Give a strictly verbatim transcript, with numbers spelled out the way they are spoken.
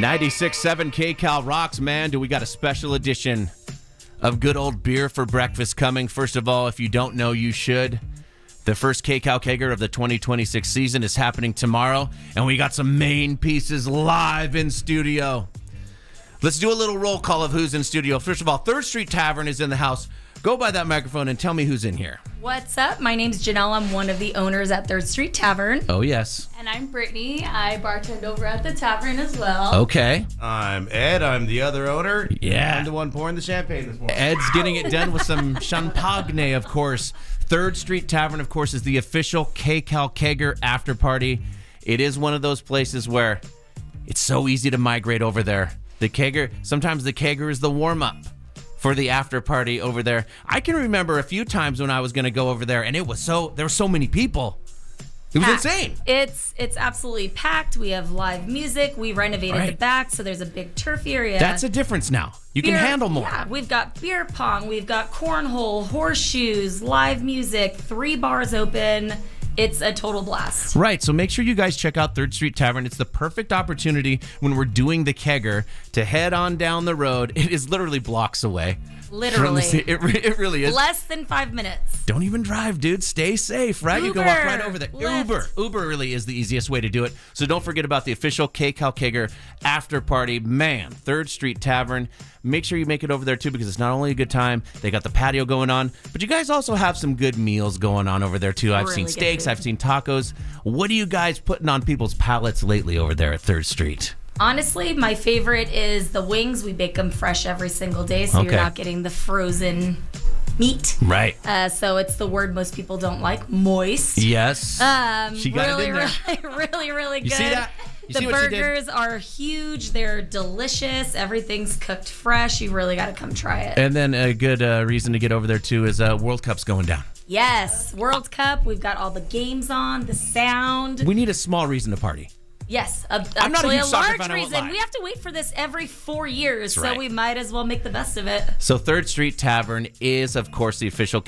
ninety-six point seven K-Cal rocks, man. Do we got a special edition of good old beer for breakfast coming? First of all, if you don't know, you should. The first K-Cal Kegger of the twenty twenty-six season is happening tomorrow, and we got some main pieces live in studio. Let's do a little roll call of who's in studio. First of all, Third Street Tavern is in the house. Go by that microphone and tell me who's in here. What's up? My name's Janelle. I'm one of the owners at Third Street Tavern. Oh, yes. And I'm Brittany. I bartend over at the tavern as well. Okay. I'm Ed. I'm the other owner. Yeah. I'm the one pouring the champagne this morning. Ed's getting it done with some champagne, of course. Third Street Tavern, of course, is the official K-Cal Kegger after party. It is one of those places where it's so easy to migrate over there. The Kegger, sometimes the Kegger is the warm-up for the after party over there. I can remember a few times when I was going to go over there, and it was so, there were so many people. It was Packed. insane. It's it's absolutely packed. We have live music. We renovated Right. the back, so there's a big turf area. That's a difference now. You Beer- can handle more. Yeah, we've got beer pong. We've got cornhole, horseshoes, live music, three bars open. It's a total blast. Right, so make sure you guys check out Third Street Tavern. It's the perfect opportunity when we're doing the Kegger to head on down the road. It is literally blocks away. Literally. From the, it, re- it really is. Less than five minutes. Don't even drive, dude. Stay safe, right? You can walk right over there. Lyft. Uber. Uber really is the easiest way to do it. So don't forget about the official K-Cal Kegger after party. Man, Third Street Tavern. Make sure you make it over there, too, because it's not only a good time. They got the patio going on, but you guys also have some good meals going on over there, too. I've Really seen good steaks. food. I've seen tacos. What are you guys putting on people's palates lately over there at Third Street? Honestly, my favorite is the wings. We bake them fresh every single day, so Okay. you're not getting the frozen meat. Right. Uh, so it's the word most people don't like, moist. Yes. Um, She got it really, in there. really, really, really good. You see that? You the see what she did? burgers are huge. They're delicious. Everything's cooked fresh. You really got to come try it. And then a good uh, reason to get over there, too, is uh, World Cup's going down. Yes, World Cup. We've got all the games on, the sound. We need a small reason to party. Yes, a, I'm not a actually huge a soccer large fan, I won't reason. lie. We have to wait for this every four years, That's so right. we might as well make the best of it. So Third Street Tavern is, of course, the official